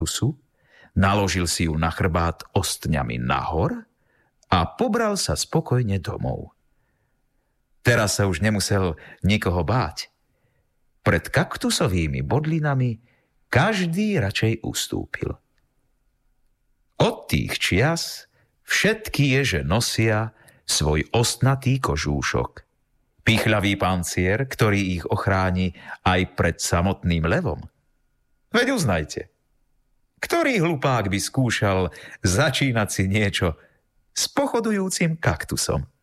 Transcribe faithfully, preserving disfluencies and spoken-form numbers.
kaktusu, naložil si ju na chrbát ostňami nahor a pobral sa spokojne domov. Teraz sa už nemusel nikoho báť. Pred kaktusovými bodlinami každý radšej ustúpil. Od tých čias všetky ježe nosia svoj ostnatý kožúšok, pichľavý pancier, ktorý ich ochráni aj pred samotným levom. Veď uznajte, ktorý hlupák by skúšal začínať si niečo s pochodujúcim kaktusom?